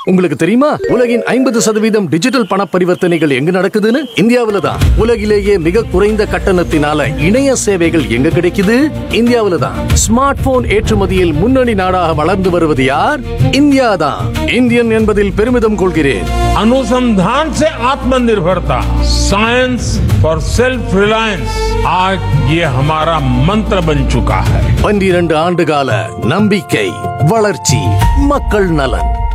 உங்களுக்கு தெரியுமா உலகின் 50% டிஜிட்டல் பண பரிவர்த்தனைகள் எங்க நடக்குதுன்னு? இந்தியாவில தான். உலகிலேயே மிக குறைந்த கட்டணத்தினால இணைய சேவைகள் எங்க கிடைக்குது? இந்தியாவில தான். ஸ்மார்ட் போன் ஏற்றுமதியில் முன்னணி நாடாக வளர்ந்து வருவது யார்? இந்தியா தான். இந்தியன் என்பதில் பெருமிதம் கொள்கிறேன். अनुसंधान से आत्मनिर्भरता, साइंस फॉर सेल्फ रिलायंस, आज ये हमारा मंत्र बन चुका है. 12 ஆண்டுகால நம்பிக்கை, வளர்ச்சி, மக்கள் நலன்.